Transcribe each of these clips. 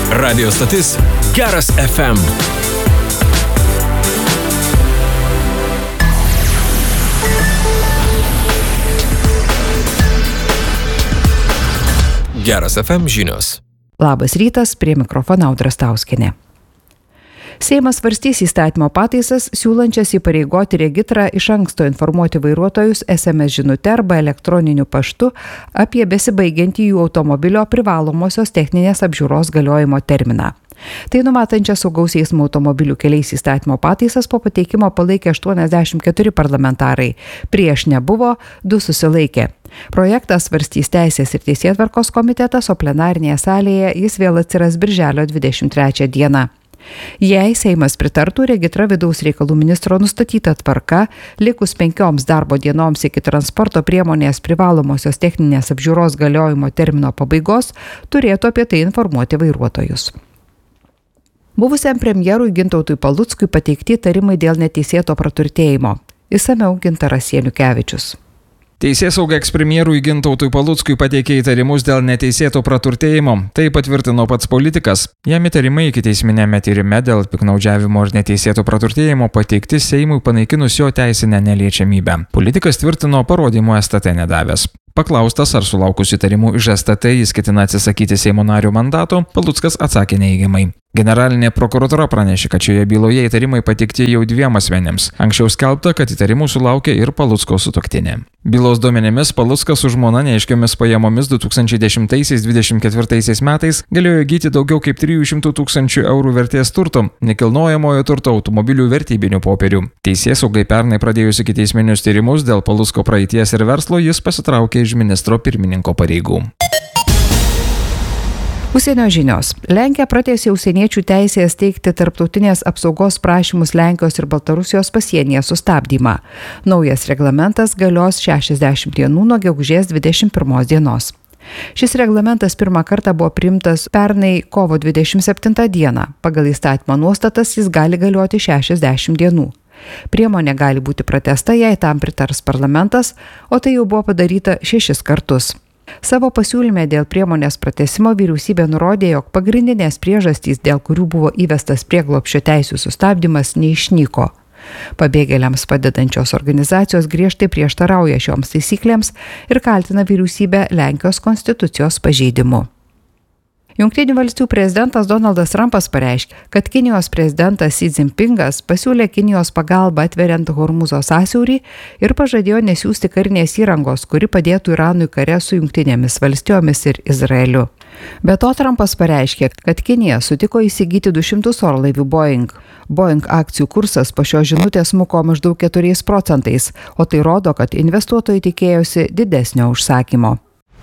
Radio stotis Geras FM. Geras FM žinios. Labas rytas, prie mikrofono Audra Stauskienė. Seimas svarstys įstatymo pataisas, siūlančias įpareigoti regitrą iš anksto informuoti vairuotojus SMS žinute arba elektroniniu paštu apie besibaigiantį jų automobilio privalomosios techninės apžiūros galiojimo terminą. Tai numatančias saugaus eismo automobilių keliais įstatymo pataisas po pateikimo palaikė 84 parlamentarai. Prieš nebuvo, 2 susilaikė. Projektą svarstys Teisės ir Teisėtvarkos komitetas, o plenarinėje salėje jis vėl atsiras birželio 23 dieną. Jei Seimas pritartų, regitra vidaus reikalų ministro nustatyta tvarka, likus 5 darbo dienoms iki transporto priemonės privalomosios techninės apžiūros galiojimo termino pabaigos, turėtų apie tai informuoti vairuotojus. Buvusiam premjerui Gintautui Paluckui pateikti įtarimai dėl neteisėto praturtėjimo. Išsamiau Gintaras Janukevičius. Teisėsauga ekspremjerui Gintautui Paluckui pateikė įtarimus dėl neteisėto praturtėjimo. Tai patvirtino pats politikas. Jam įtarimai ikiteisminėme tyrime dėl piktnaudžiavimo ir neteisėto praturtėjimo pateikti Seimui panaikinus jo teisinę neliečiamybę. Politikas tvirtino parodymų STT nedavęs. Paklaustas, ar sulaukus įtarimų iš STT jis ketina atsisakyti Seimo nario mandato, Paluckas atsakė neigiamai. Generalinė prokuratūra pranešė, kad šioje byloje įtarimai pateikti jau 2 asmenims. Anksčiau skelbta, kad įtarimų sulaukė ir Palucko sutuoktinė. Bylos duomenimis Paluckas su žmona neaiškiomis pajamomis 2010-2024 metais galėjo įgyti daugiau kaip 300 000 eurų vertės turto, nekilnojamojo turto, automobilių vertybinių popierių. Teisėsaugai pernai pradėjus ikiteisminius tyrimus dėl Palucko praeities ir verslo, jis pasitraukė iš ministro pirmininko pareigų. Užsienio žinios. Lenkija pratęsė užsieniečių teisės teikti tarptautinės apsaugos prašymus Lenkijos ir Baltarusijos pasienyje sustabdymą. Naujas reglamentas galios 60 dienų nuo gegužės 21 dienos. Šis reglamentas pirmą kartą buvo priimtas pernai kovo 27 dieną. Pagal įstatymo nuostatas jis gali galioti 60 dienų. Priemonė gali būti pratęsta, jei tam pritars parlamentas, o tai jau buvo padaryta 6 kartus. Savo pasiūlyme dėl priemonės pratęsimo vyriausybė nurodė, jog pagrindinės priežastys, dėl kurių buvo įvestas prieglobsčio teisių sustabdymas, neišnyko. Pabėgėliams padedančios organizacijos griežtai prieštarauja šioms taisyklėms ir kaltina vyriausybę Lenkijos konstitucijos pažeidimu. Jungtinių valstijų prezidentas Donaldas Trumpas pareiškė, kad Kinijos prezidentas Xi Jinpingas pasiūlė Kinijos pagalbą atveriant Hormuzo sąsiaurį ir pažadėjo nesiųsti karinės įrangos, kuri padėtų Iranui kare su Jungtinėmis valstijomis ir Izraeliu. Be to Trumpas pareiškė, kad Kinija sutiko įsigyti 200 orlaivių Boeing. Boeing akcijų kursas po šios žinutės smuko maždaug 4%, o tai rodo, kad investuotojai tikėjosi didesnio užsakymo.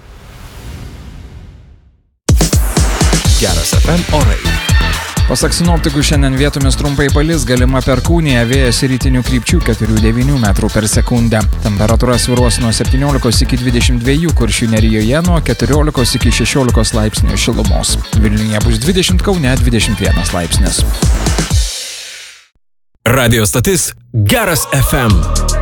Geras FM orai. Pasak sinoptikų, šiandien vietomis trumpai palis, galima perkūnija, vėjas rytinių krypčių 4–9 metrų per sekundę. Temperatūra svyruos nuo 17 iki 22, Kuršių nerijoje nuo 14 iki 16 laipsnių šilumos. Vilniuje bus 20, Kaune 21 laipsnis. Radio stotis Geras FM.